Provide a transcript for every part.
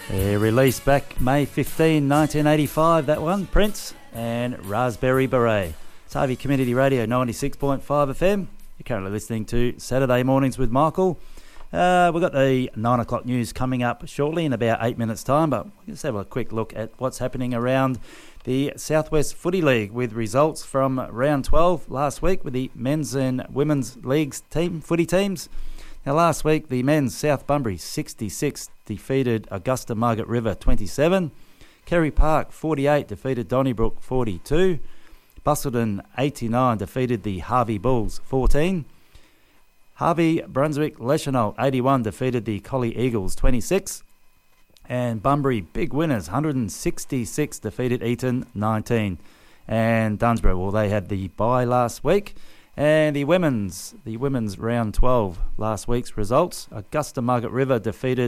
Released back May 15, 1985, that one, Prince and Raspberry Beret. It's Harvey Community Radio 96.5 FM. You're currently listening to Saturday Mornings with Michael. We've got the 9 o'clock news coming up shortly in about 8 minutes' time, but let's have a quick look at what's happening around the Southwest Footy League with results from round 12 last week with the men's and women's leagues footy teams. Now, last week, the men's South Bunbury 66 defeated Augusta Margaret River 27. Kerry Park 48 defeated Donnybrook 42. Busselton 89 defeated the Harvey Bulls 14. Harvey Brunswick Leschenault 81 defeated the Collie Eagles 26. And Bunbury big winners 166 defeated Eton 19. And Dunsborough, well, they had the bye last week. And the women's round 12 last week's results. Augusta Margaret River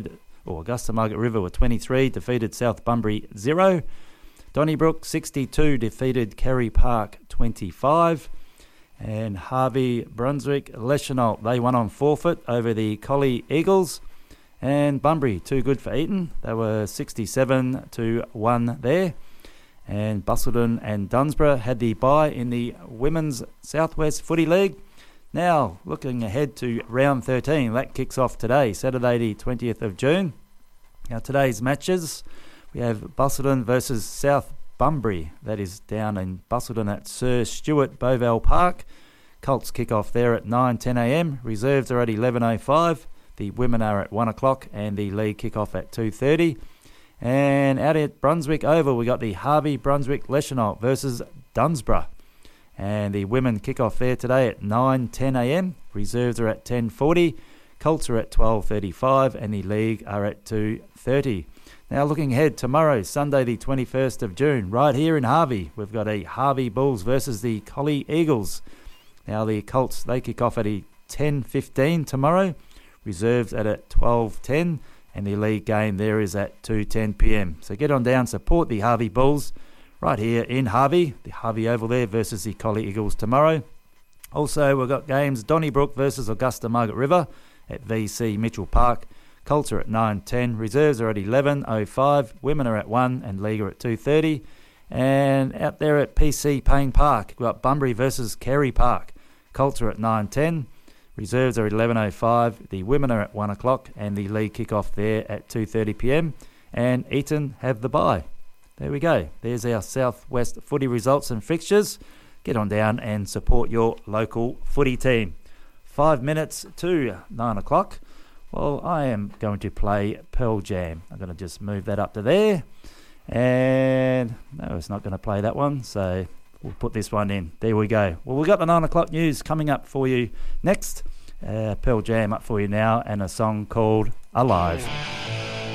were 23, defeated South Bunbury 0. Donnybrook 62 defeated Kerry Park 25. And Harvey Brunswick Leschenault, they won on forfeit over the Collie Eagles. And Bunbury, too good for Eton. They were 67-1 there. And Busselton and Dunsborough had the bye in the Women's Southwest Footy League. Now, looking ahead to round 13, that kicks off today, Saturday the 20th of June. Now, today's matches, we have Busselton versus South Bunbury. That is down in Busselton at Sir Stuart Bovell Park. Colts kick off there at 9:10am. Reserves are at 11:05. The women are at 1 o'clock and the league kick off at 2:30. And out at Brunswick Oval, we got the Harvey Brunswick Leschenault versus Dunsborough. And the women kick off there today at 9:10am. Reserves are at 10:40. Colts are at 12:35 and the league are at 2:30. Now looking ahead, tomorrow, Sunday the 21st of June, right here in Harvey, we've got a Harvey Bulls versus the Collie Eagles. Now the Colts, they kick off at 10:15 tomorrow. Reserves at 12:10. And the league game there is at 2:10pm. So get on down, support the Harvey Bulls right here in Harvey. The Harvey Oval there versus the Collie Eagles tomorrow. Also, we've got games Donnybrook versus Augusta Margaret River at VC Mitchell Park. Colts are at 9:10. Reserves are at 11:05. Women are at 1 and league are at 2:30. And out there at PC Payne Park, we've got Bunbury versus Kerry Park. Colts are at 9:10. Reserves are at 11:05, the women are at 1 o'clock and the league kick-off there at 2:30pm. And Eton have the bye. There we go. There's our Southwest footy results and fixtures. Get on down and support your local footy team. 5 minutes to 9 o'clock. Well, I am going to play Pearl Jam. I'm going to just move that up to there. And no, it's not going to play that one, so we'll put this one in. There we go. Well, we've got the 9 o'clock news coming up for you next. Pearl Jam up for you now and a song called Alive.